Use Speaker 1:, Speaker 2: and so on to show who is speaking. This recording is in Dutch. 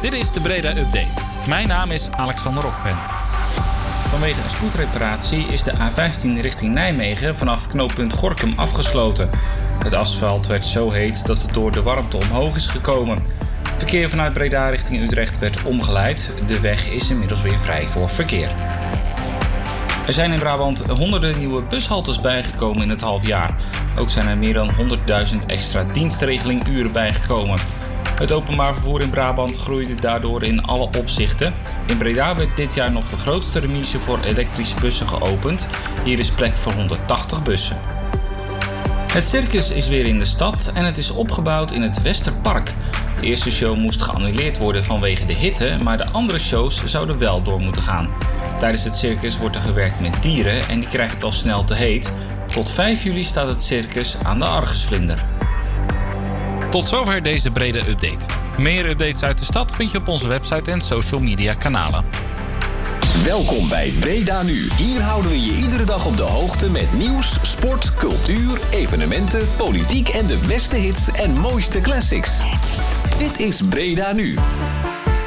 Speaker 1: Dit is de Breda Update. Mijn naam is Alexander Rokven. Vanwege een spoedreparatie is de A15 richting Nijmegen vanaf knooppunt Gorinchem afgesloten. Het asfalt werd zo heet dat het door de warmte omhoog is gekomen. Verkeer vanuit Breda richting Utrecht werd omgeleid. De weg is inmiddels weer vrij voor verkeer. Er zijn in Brabant honderden nieuwe bushaltes bijgekomen in het halfjaar. Ook zijn er meer dan 100.000 extra dienstregelinguren bijgekomen. Het openbaar vervoer in Brabant groeide daardoor in alle opzichten. In Breda werd dit jaar nog de grootste remise voor elektrische bussen geopend. Hier is plek voor 180 bussen. Het circus is weer in de stad en het is opgebouwd in het Westerpark. De eerste show moest geannuleerd worden vanwege de hitte, maar de andere shows zouden wel door moeten gaan. Tijdens het circus wordt er gewerkt met dieren en die krijgen het al snel te heet. Tot 5 juli staat het circus aan de Argusvlinder. Tot zover deze Breda Update. Meer updates uit de stad vind je op onze website en social media kanalen.
Speaker 2: Welkom bij Breda Nu. Hier houden we je iedere dag op de hoogte met nieuws, sport, cultuur, evenementen, politiek en de beste hits en mooiste classics. Dit is Breda Nu.